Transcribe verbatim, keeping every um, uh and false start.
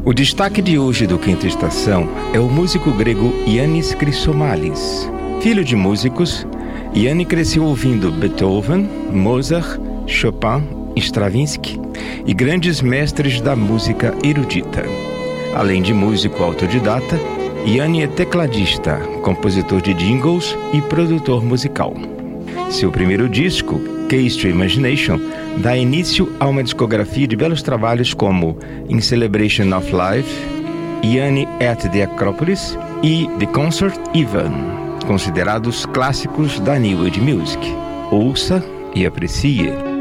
O destaque de hoje do Quinta Estação é o músico grego Yannis Chryssomalis. Filho de músicos, Yannis cresceu ouvindo Beethoven, Mozart, Chopin, Stravinsky e grandes mestres da música erudita. Além de músico autodidata, Yannis é tecladista, compositor de jingles e produtor musical. Seu primeiro disco, Keys to Imagination, dá início a uma discografia de belos trabalhos como In Celebration of Life, Yannis at the Acropolis e The Concert Even, considerados clássicos da New Age Music. Ouça e aprecie.